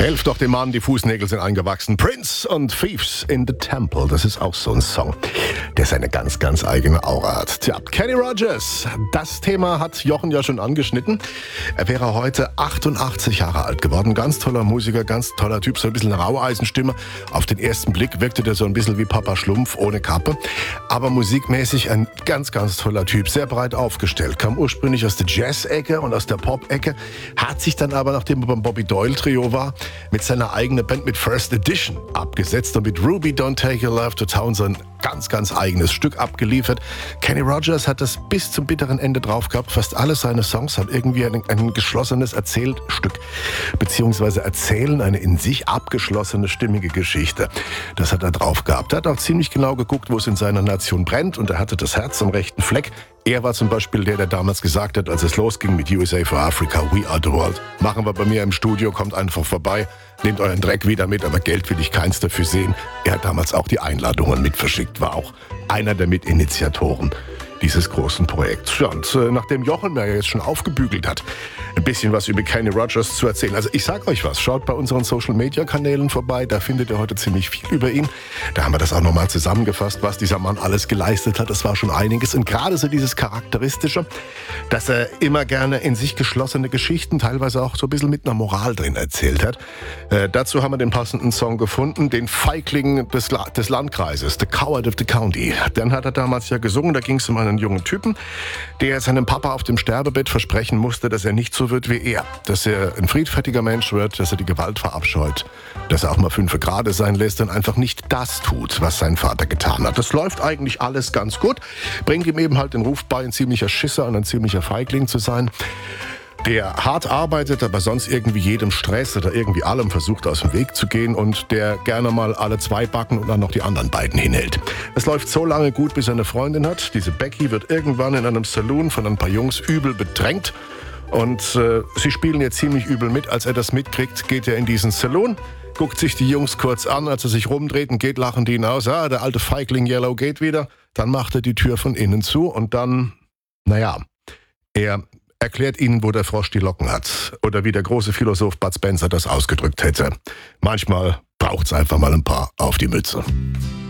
Helft doch dem Mann, die Fußnägel sind eingewachsen. Prince und Thieves in the Temple, das ist auch so ein Song, der seine ganz, ganz eigene Aura hat. Tja, Kenny Rogers, das Thema hat Jochen ja schon angeschnitten. Er wäre heute 88 Jahre alt geworden. Ganz toller Musiker, ganz toller Typ, so ein bisschen eine Raueisenstimme. Auf den ersten Blick wirkte der so ein bisschen wie Papa Schlumpf ohne Kappe. Aber musikmäßig ein ganz, ganz toller Typ, sehr breit aufgestellt. Kam ursprünglich aus der Jazz-Ecke und aus der Pop-Ecke, hat sich dann aber, nachdem er beim Bobby Doyle-Trio war, mit seiner eigenen Band mit First Edition abgesetzt und mit Ruby Don't Take Your Love to Town so ein ganz, ganz eigenes Stück abgeliefert. Kenny Rogers hat das bis zum bitteren Ende drauf gehabt. Fast alle seine Songs haben irgendwie ein geschlossenes Erzählstück, beziehungsweise erzählen eine in sich abgeschlossene, stimmige Geschichte. Das hat er drauf gehabt. Er hat auch ziemlich genau geguckt, wo es in seiner Nation brennt, und er hatte das Herz am rechten Fleck. Er war zum Beispiel der damals gesagt hat, als es losging mit USA for Africa, We Are the World. Machen wir bei mir im Studio, kommt einfach vorbei, nehmt euren Dreck wieder mit, aber Geld will ich keins dafür sehen. Er hat damals auch die Einladungen mit verschickt, war auch einer der Mitinitiatoren dieses großen Projekts. Ja, und nachdem Jochen mir jetzt schon aufgebügelt hat, ein bisschen was über Kenny Rogers zu erzählen. Also ich sag euch was, schaut bei unseren Social-Media-Kanälen vorbei, da findet ihr heute ziemlich viel über ihn. Da haben wir das auch nochmal zusammengefasst, was dieser Mann alles geleistet hat. Das war schon einiges, und gerade so dieses Charakteristische, dass er immer gerne in sich geschlossene Geschichten, teilweise auch so ein bisschen mit einer Moral drin erzählt hat. Dazu haben wir den passenden Song gefunden, den Feigling des Landkreises, The Coward of the County. Den hat er damals ja gesungen, da ging es um einen jungen Typen, der seinem Papa auf dem Sterbebett versprechen musste, dass er nicht so wird wie er, dass er ein friedfertiger Mensch wird, dass er die Gewalt verabscheut, dass er auch mal 5 Grad sein lässt und einfach nicht das tut, was sein Vater getan hat. Das läuft eigentlich alles ganz gut, bringt ihm eben halt den Ruf bei, ein ziemlicher Schisser und ein ziemlicher Feigling zu sein, der hart arbeitet, aber sonst irgendwie jedem Stress oder irgendwie allem versucht, aus dem Weg zu gehen, und der gerne mal alle 2 backen und dann noch die anderen beiden hinhält. Es läuft so lange gut, bis er eine Freundin hat. Diese Becky wird irgendwann in einem Saloon von ein paar Jungs übel bedrängt, und sie spielen jetzt ziemlich übel mit. Als er das mitkriegt, geht er in diesen Saloon, guckt sich die Jungs kurz an, als er sich rumdreht und geht, lachen die hinaus. Ah, der alte Feigling Yellow geht wieder. Dann macht er die Tür von innen zu, und dann, er erklärt ihnen, wo der Frosch die Locken hat. Oder wie der große Philosoph Bud Spencer das ausgedrückt hätte: Manchmal braucht's einfach mal ein paar auf die Mütze.